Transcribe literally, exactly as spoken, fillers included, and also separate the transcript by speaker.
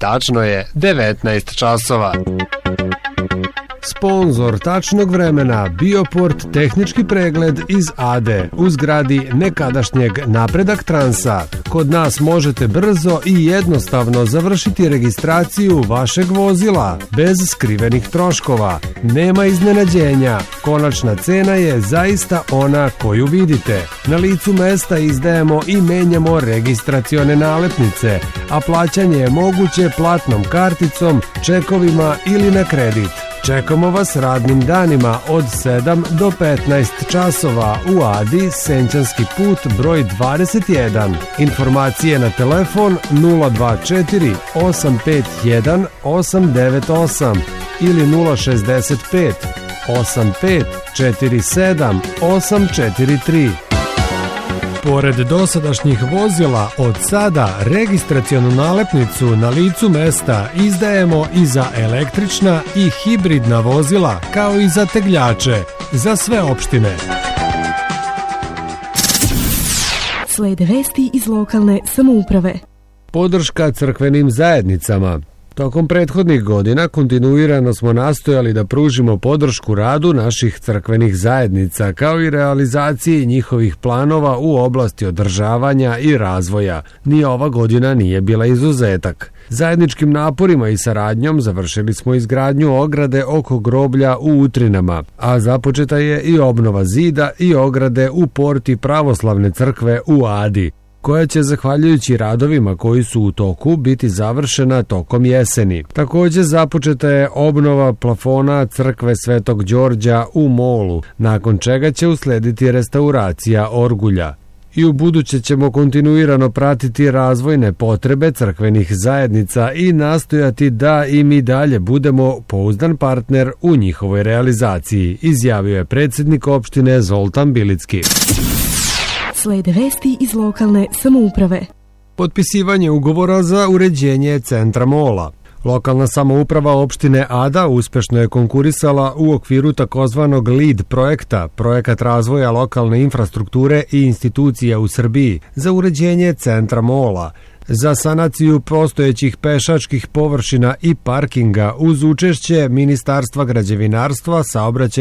Speaker 1: Tačno je devetnaest časova.
Speaker 2: Sponzor tačnog vremena Bioport tehnički pregled iz Ade u zgradi nekadašnjeg Napredak Transa. Kod nas možete brzo i jednostavno završiti registraciju vašeg vozila bez skrivenih troškova. Nema iznenađenja. Konačna cena je zaista ona koju vidite. Na licu mesta izdajemo i menjamo registracione nalepnice, a plaćanje je moguće platnom karticom, čekovima ili na kredit. Čekamo vas radnim danima od sedam do petnaest časova u Adi, Senčanski put broj dvadeset jedan. Informacije na telefon nula dva četiri osam pet jedan osam devet osam ili nula šezdeset pet osam pet četiri sedam osam četiri tri. Pored dosadašnjih vozila, od sada registracionu nalepnicu na licu mesta izdajemo i za električna i hibridna vozila, kao i za tegljače, za sve opštine.
Speaker 3: Slede vesti iz lokalne samouprave.
Speaker 2: Podrška crkvenim zajednicama. Tokom prethodnih godina kontinuirano smo nastojali da pružimo podršku radu naših crkvenih zajednica, kao i realizaciji njihovih planova u oblasti održavanja i razvoja. Ni ova godina nije bila izuzetak. Zajedničkim naporima i saradnjom završili smo izgradnju ograde oko groblja u Utrinama, a započeta je i obnova zida i ograde u porti Pravoslavne crkve u Adi, koja će, zahvaljujući radovima koji su u toku, biti završena tokom jeseni. Također započeta je obnova plafona crkve Svetog Đorđa u Molu, nakon čega će uslediti restauracija orgulja. I u buduće ćemo kontinuirano pratiti razvojne potrebe crkvenih zajednica i nastojati da i mi dalje budemo pouzdan partner u njihovoj realizaciji, izjavio je predsjednik opštine Zoltan Bilicki.
Speaker 3: Slede vesti iz lokalne samouprave.
Speaker 2: Potpisivanje ugovora za uređenje centra Mola. Lokalna samouprava opštine Ada uspešno je konkurisala u okviru takozvanog LEAD projekta, projekat razvoja lokalne infrastrukture i institucija u Srbiji, za uređenje centra Mola, za sanaciju postojećih pešačkih površina i parkinga uz učešće Ministarstva građevinarstva, saobraćaja